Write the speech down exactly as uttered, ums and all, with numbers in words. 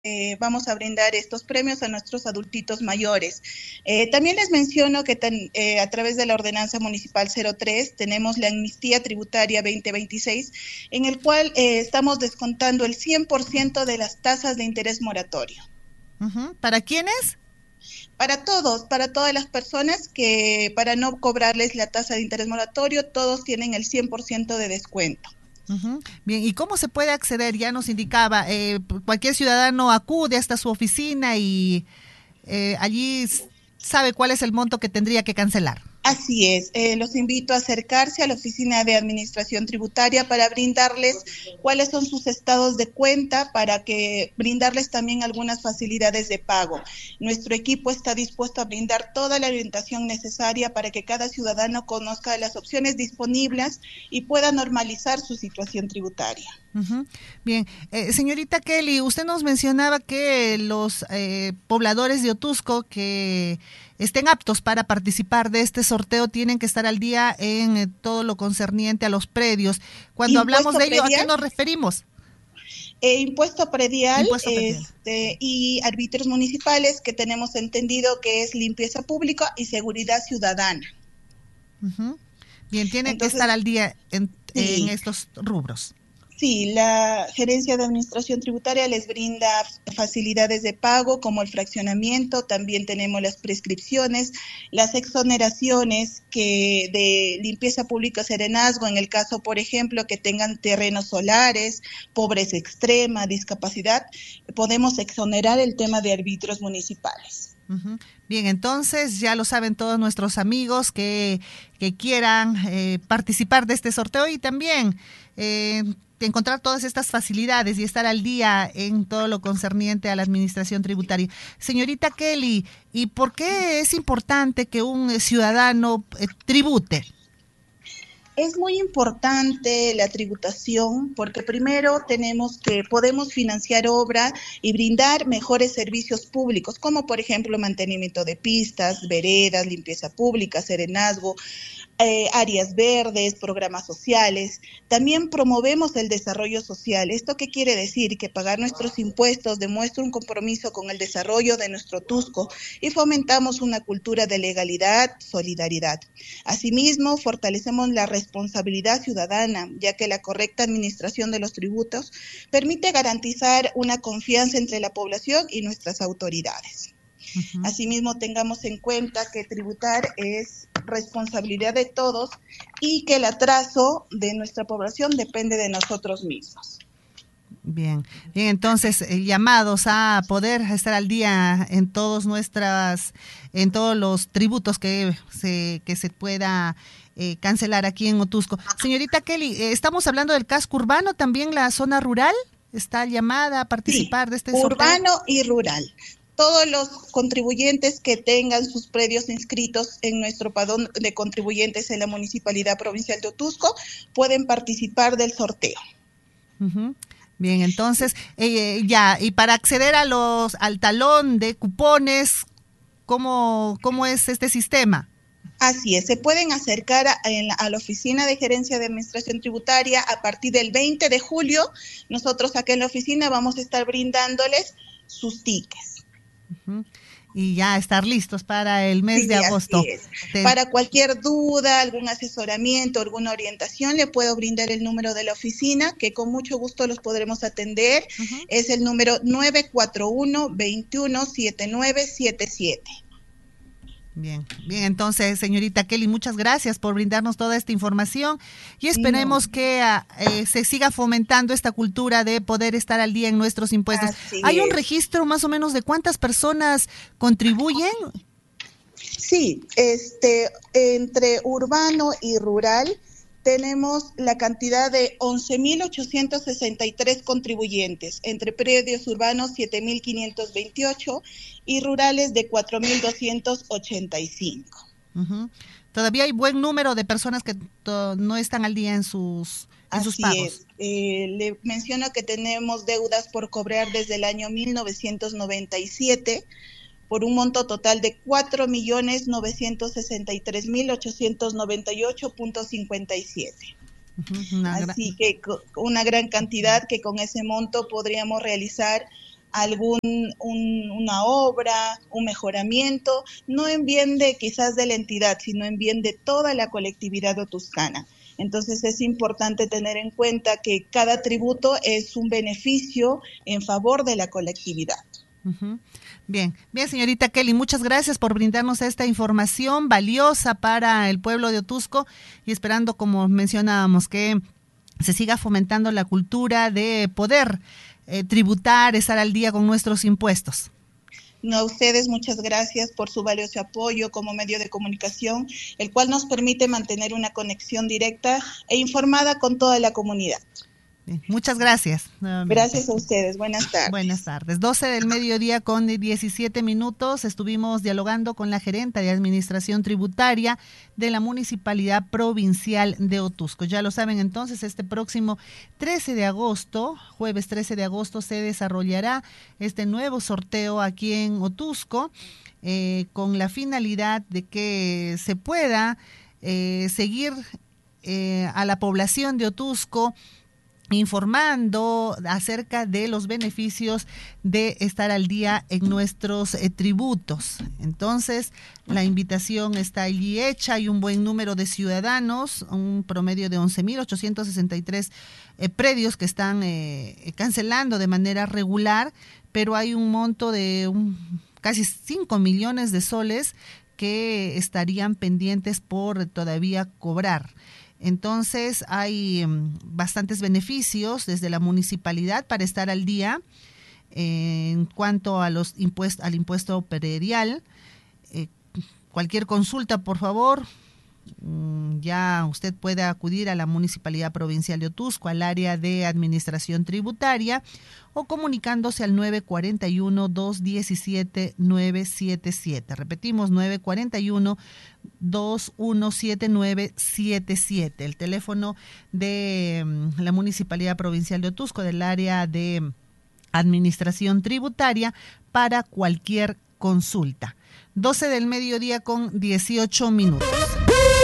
Eh, vamos a brindar estos premios a nuestros adultitos mayores. Eh, también les menciono que tan, eh, a través de la Ordenanza Municipal cero tres tenemos la amnistía tributaria veinte veintiséis, en el cual eh, estamos descontando el cien por ciento de las tasas de interés moratorio. Uh-huh. ¿Para quiénes? Para todos, para todas las personas que para no cobrarles la tasa de interés moratorio, todos tienen el cien por ciento de descuento. Uh-huh. Bien, ¿y cómo se puede acceder? Ya nos indicaba, eh, cualquier ciudadano acude hasta su oficina y eh, allí sabe cuál es el monto que tendría que cancelar. Así es, eh, los invito a acercarse a la Oficina de Administración Tributaria para brindarles cuáles son sus estados de cuenta, para que brindarles también algunas facilidades de pago. Nuestro equipo está dispuesto a brindar toda la orientación necesaria para que cada ciudadano conozca las opciones disponibles y pueda normalizar su situación tributaria. Uh-huh. Bien, eh, señorita Kelly, usted nos mencionaba que los eh, pobladores de Otuzco que estén aptos para participar de este sorteo tienen que estar al día en eh, todo lo concerniente a los predios. Cuando hablamos de ello, ¿a qué nos referimos? Eh, impuesto predial, impuesto predial. Este, y arbitrios municipales, que tenemos entendido que es limpieza pública y seguridad ciudadana. Uh-huh. Bien, tienen Entonces, que estar al día en, sí. en estos rubros. Sí, la Gerencia de Administración Tributaria les brinda facilidades de pago como el fraccionamiento, también tenemos las prescripciones, las exoneraciones que de limpieza pública serenazgo, en el caso, por ejemplo, que tengan terrenos solares, pobreza extrema, discapacidad, podemos exonerar el tema de arbitrios municipales. Uh-huh. Bien, entonces ya lo saben todos nuestros amigos que, que quieran eh, participar de este sorteo y también eh, encontrar todas estas facilidades y estar al día en todo lo concerniente a la administración tributaria. Señorita Kelly, ¿y por qué es importante que un ciudadano eh, tribute? Es muy importante la tributación porque primero tenemos que podemos financiar obra y brindar mejores servicios públicos, como por ejemplo mantenimiento de pistas, veredas, limpieza pública, serenazgo, eh, áreas verdes, programas sociales. También promovemos el desarrollo social. ¿Esto qué quiere decir? Que pagar nuestros impuestos demuestra un compromiso con el desarrollo de nuestro Otuzco y fomentamos una cultura de legalidad, solidaridad. Asimismo, fortalecemos la responsabilidad ciudadana, ya que la correcta administración de los tributos permite garantizar una confianza entre la población y nuestras autoridades. Uh-huh. Asimismo, tengamos en cuenta que tributar es responsabilidad de todos y que el atraso de nuestra población depende de nosotros mismos. Bien, bien, entonces eh, llamados a poder estar al día en todos nuestras, en todos los tributos que se que se pueda eh, cancelar aquí en Otuzco. Señorita Kelly, eh, estamos hablando del casco urbano, también la zona rural está llamada a participar sí, de este urbano sorteo. y rural. Todos los contribuyentes que tengan sus predios inscritos en nuestro padrón de contribuyentes en la Municipalidad Provincial de Otuzco pueden participar del sorteo. Uh-huh. Bien, entonces, eh, ya, y para acceder a los al talón de cupones, ¿cómo, cómo es este sistema? Así es, se pueden acercar a, en, a la Oficina de Gerencia de Administración Tributaria a partir del veinte de julio. Nosotros acá en la oficina vamos a estar brindándoles sus tickets. Uh-huh. Y ya estar listos para el mes sí, de agosto. Así es. Te... Para cualquier duda, algún asesoramiento, alguna orientación, le puedo brindar el número de la oficina, que con mucho gusto los podremos atender. Uh-huh. Es el número nueve cuatro uno, veintiuno, setenta y nueve setenta y siete. Bien, bien, entonces, señorita Kelly, muchas gracias por brindarnos toda esta información y esperemos no. que eh, se siga fomentando esta cultura de poder estar al día en nuestros impuestos. Así ¿Hay es. un registro más o menos de cuántas personas contribuyen? Sí, este, entre urbano y rural tenemos la cantidad de once mil ochocientos sesenta y tres contribuyentes, entre predios urbanos siete mil quinientos veintiocho y rurales de cuatro mil doscientos ochenta y cinco. Uh-huh. Todavía hay buen número de personas que to- no están al día en sus, en Así sus pagos. Es. Eh, le menciono que tenemos deudas por cobrar desde el año mil novecientos noventa y siete, por un monto total de cuatro millones novecientos sesenta y tres mil ochocientos noventa y ocho punto cincuenta y siete. Uh-huh, Así gran... que una gran cantidad que con ese monto podríamos realizar algún un, una obra, un mejoramiento, no en bien de quizás de la entidad, sino en bien de toda la colectividad otuscana. Entonces es importante tener en cuenta que cada tributo es un beneficio en favor de la colectividad. Uh-huh. Bien, bien, señorita Kelly, muchas gracias por brindarnos esta información valiosa para el pueblo de Otuzco y esperando, como mencionábamos, que se siga fomentando la cultura de poder eh, tributar, estar al día con nuestros impuestos. No, a ustedes muchas gracias por su valioso apoyo como medio de comunicación, el cual nos permite mantener una conexión directa e informada con toda la comunidad. Bien, muchas gracias. Nuevamente. Gracias a ustedes. Buenas tardes. Buenas tardes. doce del mediodía con diecisiete minutos. Estuvimos dialogando con la gerenta de Administración Tributaria de la Municipalidad Provincial de Otuzco. Ya lo saben entonces, este próximo trece de agosto, jueves trece de agosto, se desarrollará este nuevo sorteo aquí en Otuzco eh, con la finalidad de que se pueda eh, seguir eh, a la población de Otuzco informando acerca de los beneficios de estar al día en nuestros eh, tributos. Entonces, la invitación está allí hecha, hay un buen número de ciudadanos, un promedio de once mil ochocientos sesenta y tres eh, predios que están eh, cancelando de manera regular, pero hay un monto de un, casi cinco millones de soles que estarían pendientes por todavía cobrar. Entonces hay um, bastantes beneficios desde la municipalidad para estar al día eh, en cuanto a los impuestos, al impuesto predial. Eh, cualquier consulta, por favor, um, ya usted puede acudir a la Municipalidad Provincial de Otuzco, al área de Administración Tributaria, o comunicándose al nueve cuatro uno, dos uno siete, nueve siete siete. Repetimos, nueve cuatro uno, dos uno siete, nueve siete siete. El teléfono de um, la Municipalidad Provincial de Otuzco, del área de Administración Tributaria, para cualquier consulta. doce del mediodía con dieciocho minutos.